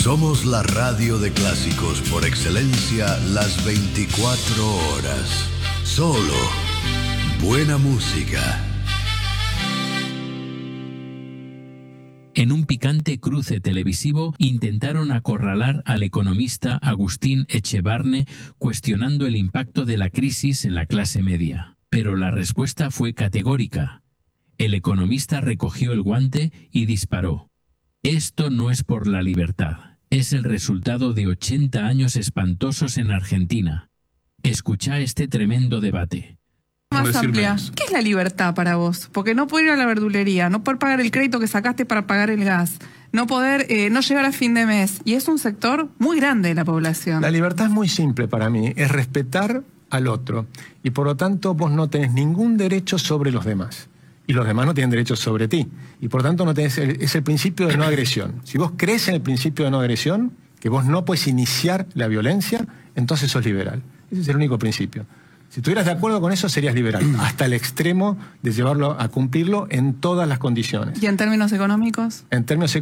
Somos la radio de clásicos por excelencia las 24 horas. Solo buena música. En un picante cruce televisivo intentaron acorralar al economista Agustín Echevarne cuestionando el impacto de la crisis en la clase media. Pero la respuesta fue categórica. El economista recogió el guante y disparó. Esto no es por la libertad. Es el resultado de 80 años espantosos en Argentina. Escucha este tremendo debate. Más amplia. ¿Qué es la libertad para vos? Porque no poder ir a la verdulería, no poder pagar el crédito que sacaste para pagar el gas, no poder no llegar a fin de mes. Y es un sector muy grande de la población. La libertad es muy simple para mí, es respetar al otro. Y por lo tanto vos no tenés ningún derecho sobre los demás. Y los demás no tienen derecho sobre ti. Y por tanto no tenés es el principio de no agresión. Si vos crees en el principio de no agresión, que vos no puedes iniciar la violencia, entonces sos liberal. Ese es el único principio. Si estuvieras de acuerdo con eso, serías liberal, hasta el extremo de llevarlo a cumplirlo en todas las condiciones. ¿Y en términos económicos? En términos